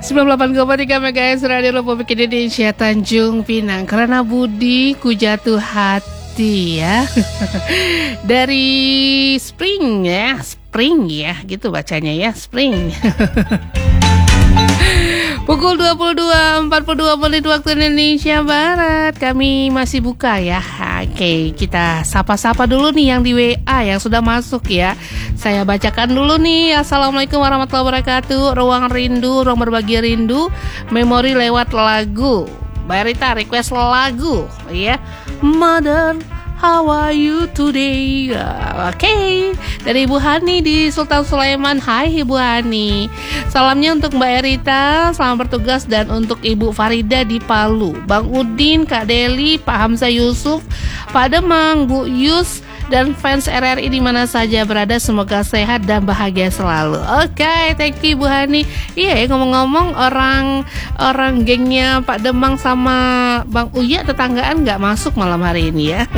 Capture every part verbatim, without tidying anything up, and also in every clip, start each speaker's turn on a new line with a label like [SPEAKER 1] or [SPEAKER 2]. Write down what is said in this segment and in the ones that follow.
[SPEAKER 1] sembilan puluh delapan koma tiga MHz Radio Republik Indonesia Tanjung Pinang. Karena budi ku jatuh hati ya. Dari Spring ya, Spring ya, gitu bacanya ya, Spring. Pukul dua puluh dua empat puluh dua menit waktu Indonesia Barat. Kami masih buka ya. Oke, kita sapa-sapa dulu nih yang di W A yang sudah masuk ya. Saya bacakan dulu nih. Assalamualaikum warahmatullahi wabarakatuh. Ruang rindu, ruang berbagi rindu. Memori lewat lagu. Mbak Rita request lagu ya. Mother, how are you today? Uh, Oke, okay. Dari Ibu Hani di Sultan Sulaiman. Hai Ibu Hani. Salamnya untuk Mbak Erita, selamat bertugas. Dan untuk Ibu Farida di Palu, Bang Udin, Kak Deli, Pak Hamzah Yusuf, Pak Demang, Bu Yus, dan fans R R I di mana saja berada, semoga sehat dan bahagia selalu. Oke, okay, thank you Ibu Hani. Iya ya, ngomong-ngomong, orang orang gengnya Pak Demang sama Bang Uya tetanggaan nggak masuk malam hari ini ya.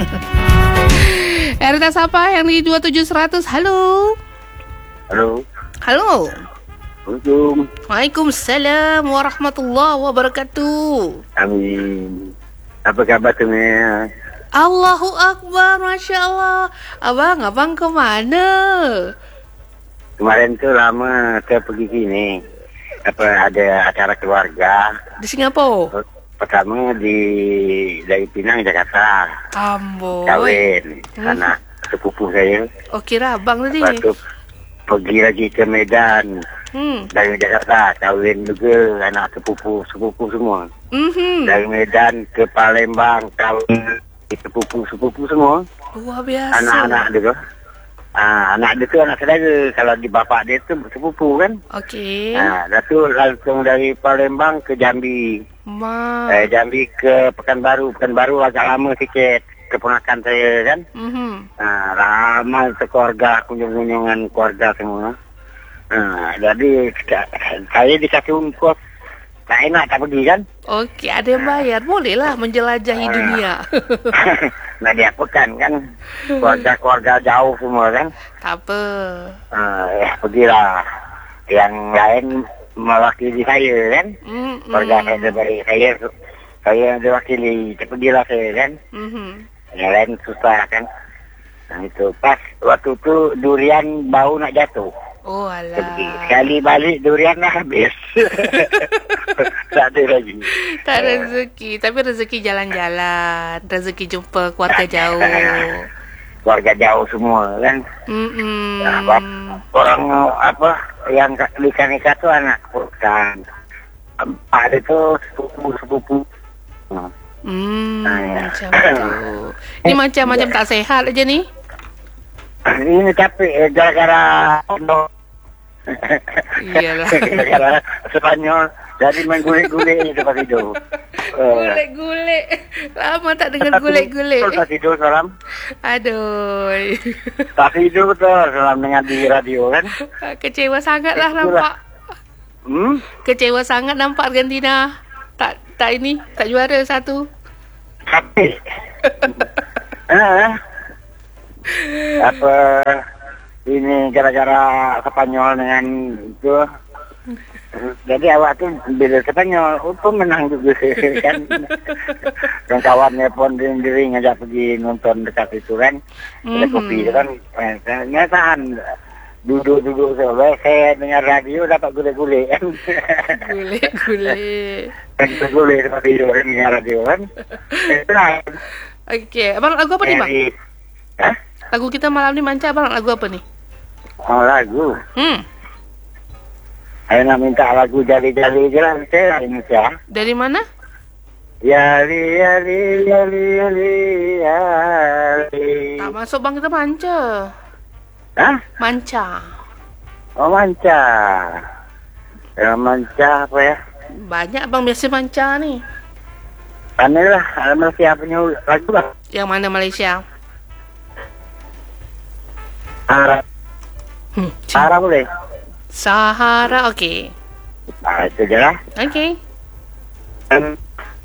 [SPEAKER 1] Erita siapa yang di dua tujuh seratus? Halo.
[SPEAKER 2] Halo.
[SPEAKER 1] Halo.
[SPEAKER 2] Assalamualaikum.
[SPEAKER 1] Waalaikumsalam warahmatullahi wabarakatuh.
[SPEAKER 2] Amin. Apa kabar teman?
[SPEAKER 1] Allahu Akbar, Masya Allah. Abang, abang kemana?
[SPEAKER 2] Kemarin tuh lama saya pergi sini. Apa ada acara keluarga
[SPEAKER 1] di Singapura?
[SPEAKER 2] Pertama di dari Pinang, Jakarta.
[SPEAKER 1] Ambon.
[SPEAKER 2] Kawin hmm. anak sepupu saya.
[SPEAKER 1] Oh, kira abang tadi.
[SPEAKER 2] Lepas tu pergi lagi ke Medan. Hmm. Dari Jakarta kawin juga anak sepupu sepupu semua. Mm-hmm. Dari Medan ke Palembang kawin sepupu-sepupu semua.
[SPEAKER 1] Luar biasa.
[SPEAKER 2] Anak-anak dia tu. Ah, anak dia tu anak saudara. Kalau di bapak dia tu sepupu kan.
[SPEAKER 1] Okey.
[SPEAKER 2] Ah, dah tu langsung dari Palembang ke Jambi.
[SPEAKER 1] Ma.
[SPEAKER 2] Eh, Jambi ke Pekanbaru. Pekanbaru agak lama sikit. Keponakan saya kan. Mm-hmm. Ah, ramai sekeluarga, kunjung-kunjungan keluarga semua. Ah, jadi saya dikasih ongkos. Tak enak tak pergi kan?
[SPEAKER 1] Okey, ada yang bayar. Bolehlah menjelajahi uh, dunia.
[SPEAKER 2] Nak diapakan kan? Keluarga-keluarga jauh semua kan?
[SPEAKER 1] Tak apa.
[SPEAKER 2] Uh, eh, pergilah. Yang lain mewakili saya kan? Mm-hmm. Keluarga saya dari saya, saya diwakili. Pergilah saya kan? Mm-hmm. Yang lain susah kan? Nah itu. Pas waktu tu durian bau nak jatuh.
[SPEAKER 1] Oh alah.
[SPEAKER 2] Sekali balik durian dah habis. Tak ada lagi.
[SPEAKER 1] Tak rezeki. Tapi rezeki jalan-jalan. Rezeki jumpa keluarga jauh.
[SPEAKER 2] Keluarga jauh semua kan. Mm-mm. Nah, orang apa yang nikah-nikah tu anak bukan. Ada tu sepupu-sepupu.
[SPEAKER 1] Hmm, nah, ya. Macam tu. Ini macam-macam tak sehat aja ni.
[SPEAKER 2] Ini capek gara-gara
[SPEAKER 1] iyalah.
[SPEAKER 2] Gara-gara Spanyol. Jadi main gulik-gulik lepas tidur.
[SPEAKER 1] Gulik-gulik. Lama tak dengar gulik-gulik.
[SPEAKER 2] Tak tidur salam.
[SPEAKER 1] Aduh.
[SPEAKER 2] Tak tidur tu salam dengar di radio kan.
[SPEAKER 1] Kecewa sangat lah nampak. Hmm? Kecewa sangat nampak Argentina. Tak tak ini, tak juara satu.
[SPEAKER 2] Tapi. Ah. Apa ini gara-gara Spanyol dengan itu. Jadi awak tu bila Spanyol pun menang juga kan. Dan kawannya pun diri ngajak pergi nonton dekat itu kan. Ada mm-hmm. kopi kan. Ternyata duduk-duduk sebelah saya dengar radio dapat gulai-gulai kan.
[SPEAKER 1] Gulai-gulai.
[SPEAKER 2] Gulai seperti itu kan dengar radio kan.
[SPEAKER 1] Okey, abang lagu apa ni bang?
[SPEAKER 2] Hah?
[SPEAKER 1] Lagu kita malam ni manca abang, lagu apa ni?
[SPEAKER 2] Oh lagu. Hmm. Saya nak minta lagu jali-jali je lah saya Indonesia.
[SPEAKER 1] Dari mana?
[SPEAKER 2] Yali yali yali yali yali.
[SPEAKER 1] Tak masuk bang, kita manca.
[SPEAKER 2] Hah?
[SPEAKER 1] Manca.
[SPEAKER 2] Oh manca. Ya manca apa ya?
[SPEAKER 1] Banyak bang biasa manca ni.
[SPEAKER 2] Anilah, Malaysia punya lagu lah.
[SPEAKER 1] Yang mana Malaysia?
[SPEAKER 2] Sahara. Hmm, Sahara boleh?
[SPEAKER 1] Sahara, okey.
[SPEAKER 2] Ah, itu je lah.
[SPEAKER 1] Okey.
[SPEAKER 2] Um,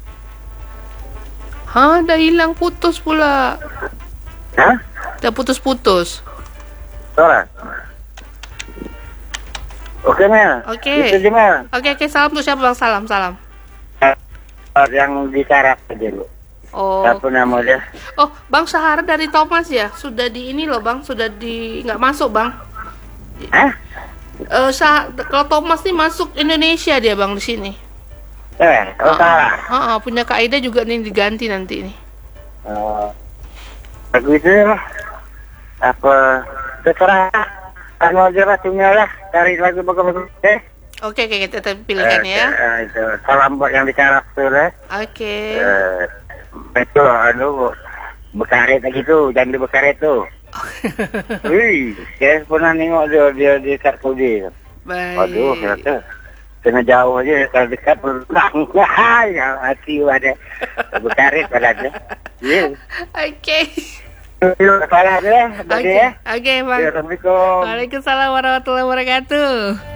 [SPEAKER 1] ha, dah hilang putus pula.
[SPEAKER 2] Ha?
[SPEAKER 1] Dah putus-putus.
[SPEAKER 2] Suara? Oke Mel.
[SPEAKER 1] Oke.
[SPEAKER 2] Itu aja Mel.
[SPEAKER 1] Oke oke, salam tuh siapa bang? Salam salam.
[SPEAKER 2] Yang di Karak aja lu.
[SPEAKER 1] Oh.
[SPEAKER 2] Siapa nama dia?
[SPEAKER 1] Oh, Bang Sahara dari Thomas ya? Sudah di ini loh Bang, sudah di nggak masuk Bang.
[SPEAKER 2] Hah?
[SPEAKER 1] Eh, Sah- kalau Thomas nih masuk Indonesia dia Bang di sini.
[SPEAKER 2] Eh, oh salah.
[SPEAKER 1] Heeh, punya Kak Aida juga nih diganti nanti nih.
[SPEAKER 2] Oh. Lagu itu lah. Apa? Terserah. Anu aja lah Cumia lah. Cari lagu bagus-bagus. Eh?
[SPEAKER 1] Oke oke, kita pilihkan
[SPEAKER 2] Eh,
[SPEAKER 1] ya.
[SPEAKER 2] eh, itu. Salam buat yang di Karak tuh lah.
[SPEAKER 1] Oke.
[SPEAKER 2] Eh, itu anu bekaret gitu, jangan di bekaret tuh. Wih, saya pernah nengok dia dia di Kartudi.
[SPEAKER 1] Baik.
[SPEAKER 2] Waduh, ternyata kena jauh aja kalau dekat berenang. Ya hati ada bekaret pada ada. Iya.
[SPEAKER 1] Oke.
[SPEAKER 2] Yuk, salah deh,
[SPEAKER 1] Oke.
[SPEAKER 2] ya.
[SPEAKER 1] Oke, Bang.
[SPEAKER 2] Ya, Assalamualaikum.
[SPEAKER 1] Waalaikumsalam warahmatullahi wabarakatuh.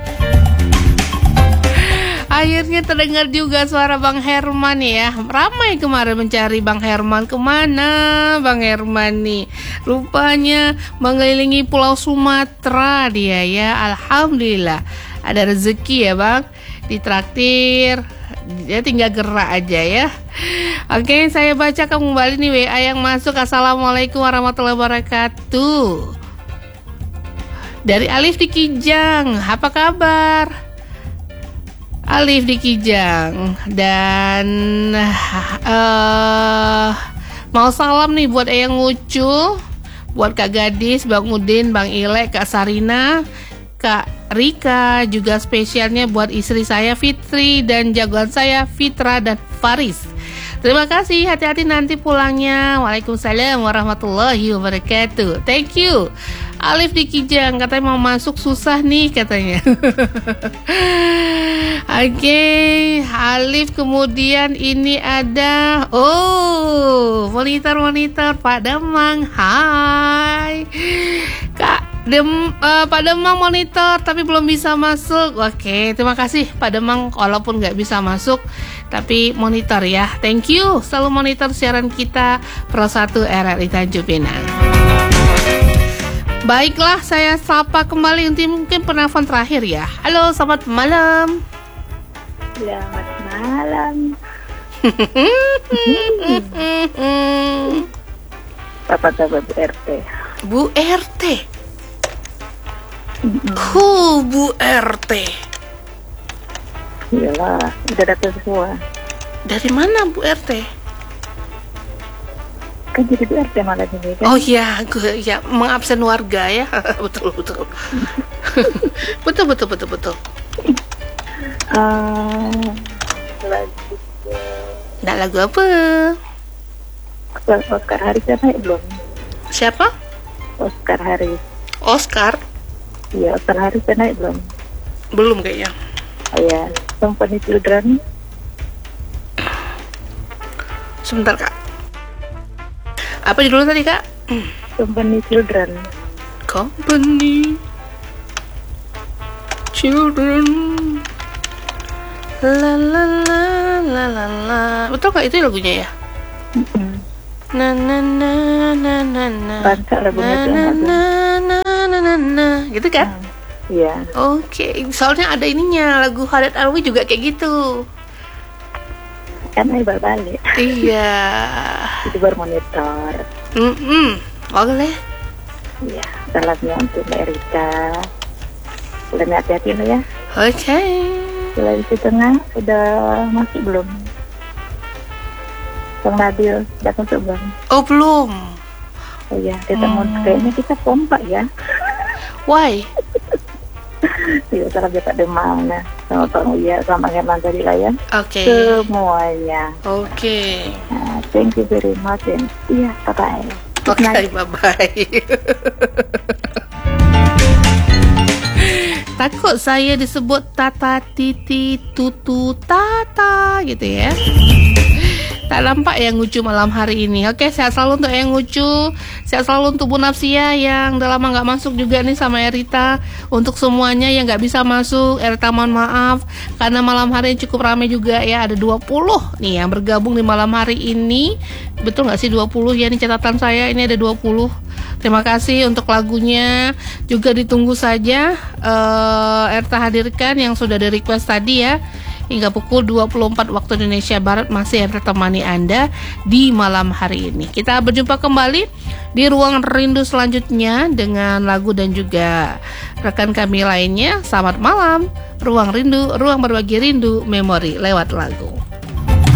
[SPEAKER 1] Akhirnya terdengar juga suara Bang Herman ya. Ramai kemarin mencari Bang Herman. Kemana Bang Herman nih? Rupanya mengelilingi Pulau Sumatera dia ya. Alhamdulillah ada rezeki ya Bang. Ditraktir. Dia tinggal gerak aja ya. Oke, saya baca kembali nih W A yang masuk. Assalamualaikum warahmatullahi wabarakatuh. Dari Alif di Kijang. Apa kabar? Alif di Kijang. Dan uh, mau salam nih buat Eyang Ucu, buat Kak Gadis, Bang Udin, Bang Ilek, Kak Sarina, Kak Rika, juga spesialnya buat istri saya Fitri dan jagoan saya Fitra dan Faris. Terima kasih, hati-hati nanti pulangnya. Waalaikumsalam warahmatullahi wabarakatuh. Thank you. Alif di Kijang katanya mau masuk susah nih katanya. Oke, okay. Alif kemudian ini ada oh monitor-monitor Pak Demang. Hai Kak Dem, uh, Pak Demang monitor tapi belum bisa masuk. Oke, okay. Terima kasih Pak Demang walaupun nggak bisa masuk tapi monitor ya. Thank you selalu monitor siaran kita Pro satu R R I Tanjung Pinang. Baiklah, saya sapa kembali untuk mungkin penelpon terakhir ya. Halo, selamat malam.
[SPEAKER 3] Selamat malam. Bapak Bapak Bu R T.
[SPEAKER 1] Bu R T. Huh, Bu R T.
[SPEAKER 3] Iyalah, udah datang semua.
[SPEAKER 1] Dari mana Bu R T?
[SPEAKER 3] Kan jadi Bu R T malam ini kan?
[SPEAKER 1] Oh iya, gue ya mengabsen warga ya. betul betul. betul betul betul betul.
[SPEAKER 3] Uh, lagu
[SPEAKER 1] Nggak lagu apa?
[SPEAKER 3] Oscar Haris naik belum?
[SPEAKER 1] Siapa?
[SPEAKER 3] Oscar Haris.
[SPEAKER 1] Oscar?
[SPEAKER 3] Iya, Oscar Haris naik belum?
[SPEAKER 1] Belum kayaknya.
[SPEAKER 3] Oh ya, Company Children.
[SPEAKER 1] Sebentar Kak. Apa judulnya tadi Kak?
[SPEAKER 3] Company Children.
[SPEAKER 1] Company Children. La la la la la la. Betul nggak itu lagunya ya?
[SPEAKER 3] Mm-hmm.
[SPEAKER 1] Na na na na na na.
[SPEAKER 3] Baca lagunya
[SPEAKER 1] na
[SPEAKER 3] tuh
[SPEAKER 1] na
[SPEAKER 3] ada.
[SPEAKER 1] na na na na. Gitu kan?
[SPEAKER 3] Iya.
[SPEAKER 1] Oke, soalnya ada ininya lagu Hadat Alwi juga kayak gitu.
[SPEAKER 3] Kan Iqbal balik.
[SPEAKER 1] Iya.
[SPEAKER 3] Itu bermonitor.
[SPEAKER 1] Hmm, boleh.
[SPEAKER 3] Iya, salamnya untuk Mbak Erika. Udah hati-hati lo ya.
[SPEAKER 1] Oke. Okay.
[SPEAKER 3] Sulawesi Tengah udah masuk belum? Bang Nabil datang tuh Bang.
[SPEAKER 1] Oh belum.
[SPEAKER 3] Oh iya, kita mau
[SPEAKER 1] Hmm.
[SPEAKER 3] kayaknya kita kompak ya.
[SPEAKER 1] Why?
[SPEAKER 3] Iya, salam ya Pak Demang, nah, sama Pak Uya, sama Herman tadi lah ya.
[SPEAKER 1] Oke. Okay.
[SPEAKER 3] Semuanya.
[SPEAKER 1] Oke. Okay.
[SPEAKER 3] Nah, thank you very much. And, iya, bye-bye.
[SPEAKER 1] Oke, okay, bye-bye. Takut saya disebut Tata Titi Tutu Tata gitu ya. Tak nampak yang lucu malam hari ini. Oke, sehat selalu untuk yang lucu. Sehat selalu untuk Bu Nafsia yang udah lama gak masuk juga nih sama Erita. Untuk semuanya yang gak bisa masuk, Erita mohon maaf karena malam hari ini cukup ramai juga ya. Ada dua puluh nih yang bergabung di malam hari ini. Betul gak sih dua puluh ya, ini catatan saya. Ini ada dua puluh Terima kasih untuk lagunya. Juga ditunggu saja uh, Erta hadirkan yang sudah di request tadi ya. Hingga pukul dua puluh empat waktu Indonesia Barat masih Erta temani Anda di malam hari ini. Kita berjumpa kembali di ruang rindu selanjutnya dengan lagu dan juga rekan kami lainnya. Selamat malam. Ruang Rindu, ruang berbagi rindu, memori lewat lagu.